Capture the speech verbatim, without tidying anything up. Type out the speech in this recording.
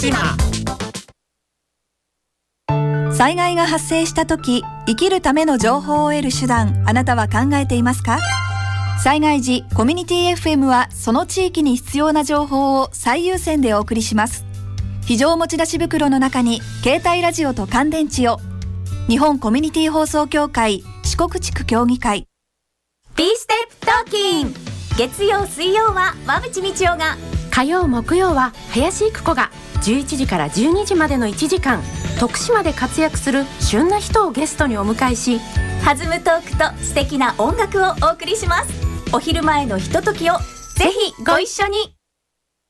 島。 災害が発生した時、生きるための情報を得る手段、あなたは考えていますか？災害時、コミュニティ エフエム はその地域に必要な情報を最優先でお送りします。非常持ち出し袋の中に携帯ラジオと乾電池を。日本コミュニティ放送協会四国地区協議会。 B ステップトーキン。月曜水曜は馬淵道夫が、 火曜木曜は林育子がじゅういちじからじゅうにじまでのいちじかん、徳島で活躍する旬な人をゲストにお迎えし、 弾むトークと素敵な音楽をお送りします。お昼前のひとときをぜひご一緒に。